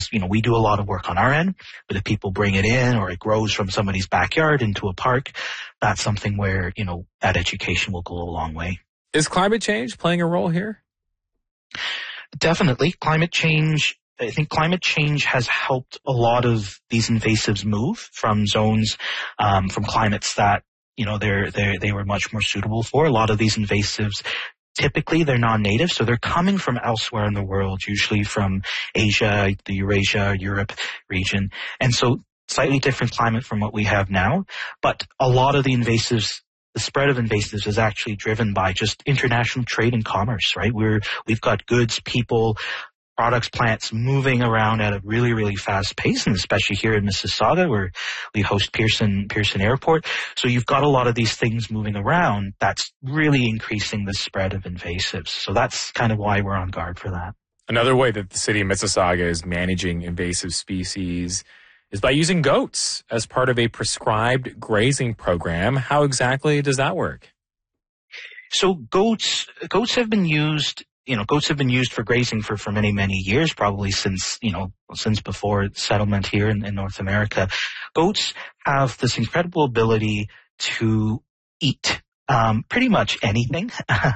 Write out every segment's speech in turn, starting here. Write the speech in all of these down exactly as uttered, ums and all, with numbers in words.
you know, we do a lot of work on our end, but if people bring it in or it grows from somebody's backyard into a park, that's something where, you know, that education will go a long way. Is climate change playing a role here? Definitely. Climate change, I think climate change has helped a lot of these invasives move from zones, um, from climates that, you know, they're, they're, they were much more suitable for. A lot of these invasives, typically they're non-native, so they're coming from elsewhere in the world, usually from Asia, the Eurasia, Europe region. And so slightly different climate from what we have now. But a lot of the invasives, the spread of invasives is actually driven by just international trade and commerce, right? We're, we've got goods, people, products, plants moving around at a really, really fast pace, and especially here in Mississauga where we host Pearson, Pearson Airport. So you've got a lot of these things moving around that's really increasing the spread of invasives. So that's kind of why we're on guard for that. Another way that the city of Mississauga is managing invasive species is by using goats as part of a prescribed grazing program. How exactly does that work? So goats, goats have been used You know, goats have been used for grazing for, for many, many years, probably since, you know, since before settlement here in, in North America. Goats have this incredible ability to eat um, pretty much anything,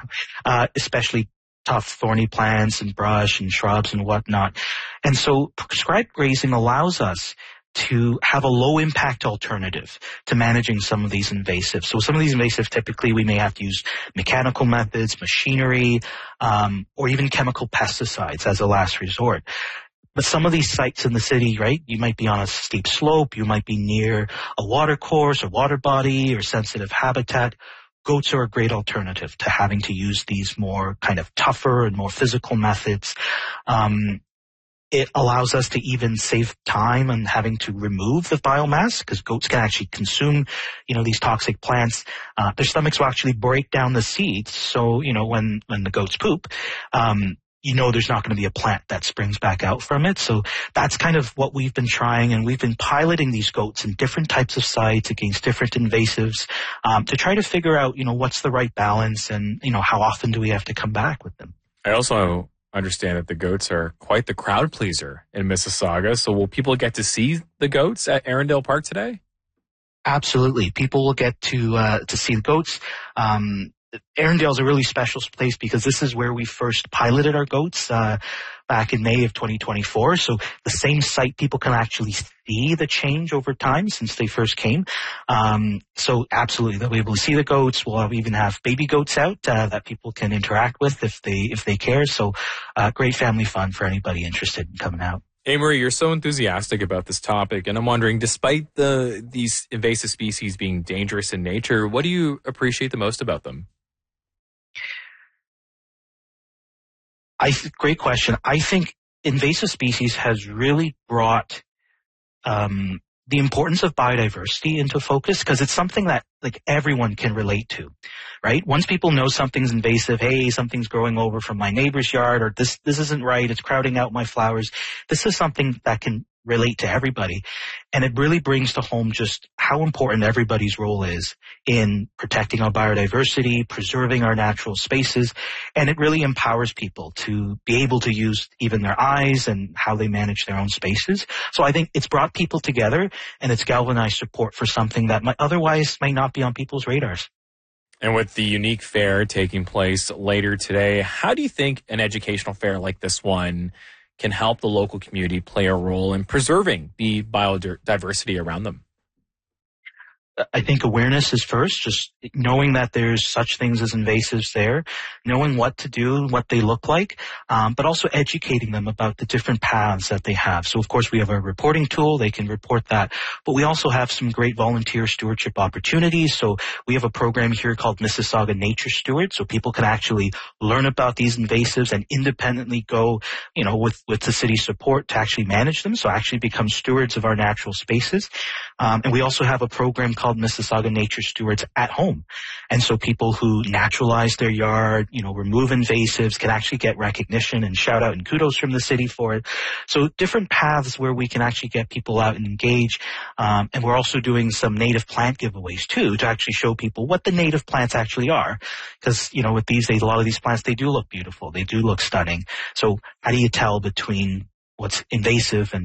uh, especially tough, thorny plants and brush and shrubs and whatnot. And so prescribed grazing allows us to have a low-impact alternative to managing some of these invasives. So some of these invasives, typically we may have to use mechanical methods, machinery, um, or even chemical pesticides as a last resort. But some of these sites in the city, right, you might be on a steep slope, you might be near a water course or water body or sensitive habitat. Goats are a great alternative to having to use these more kind of tougher and more physical methods. Um, It allows us to even save time and having to remove the biomass because goats can actually consume, you know, these toxic plants. Uh, their stomachs will actually break down the seeds. So, you know, when, when the goats poop, um, you know, there's not going to be a plant that springs back out from it. So that's kind of what we've been trying. And we've been piloting these goats in different types of sites against different invasives, um, to try to figure out, you know, what's the right balance and, you know, how often do we have to come back with them? I also understand that the goats are quite the crowd pleaser in Mississauga. So will people get to see the goats at Arundel Park today? Absolutely. People will get to uh, to see the goats. Um, Arundel is a really special place because this is where we first piloted our goats uh, back in May of twenty twenty-four. So the same site, people can actually see the change over time since they first came. Um, so absolutely, they'll be able to see the goats. We'll have, even have baby goats out uh, that people can interact with if they if they care. So uh, great family fun for anybody interested in coming out. Amory, you're so enthusiastic about this topic, and I'm wondering, despite the these invasive species being dangerous in nature, what do you appreciate the most about them? I th- great question. I think invasive species has really brought um, the importance of biodiversity into focus because it's something that like everyone can relate to, right? Once people know something's invasive, hey, something's growing over from my neighbor's yard, or this this isn't right, it's crowding out my flowers. This is something that can relate to everybody. And it really brings to home just how important everybody's role is in protecting our biodiversity, preserving our natural spaces. And it really empowers people to be able to use even their eyes and how they manage their own spaces. So I think it's brought people together and it's galvanized support for something that might otherwise might not be on people's radars. And with the unique fair taking place later today, how do you think an educational fair like this one can help the local community play a role in preserving the biodiversity around them? I think awareness is first, just knowing that there's such things as invasives there, knowing what to do, what they look like, um, but also educating them about the different paths that they have. So, of course, we have a reporting tool. They can report that. But we also have some great volunteer stewardship opportunities. So we have a program here called Mississauga Nature Steward. So people can actually learn about these invasives and independently go, you know, with, with the city support to actually manage them. So actually become stewards of our natural spaces. Um, and we also have a program called called Mississauga Nature Stewards at Home. And so people who naturalize their yard, you know, remove invasives can actually get recognition and shout out and kudos from the city for it. So different paths where we can actually get people out and engage. Um, and we're also doing some native plant giveaways too to actually show people what the native plants actually are. Because, you know, with these days, a lot of these plants, they do look beautiful. They do look stunning. So how do you tell between what's invasive and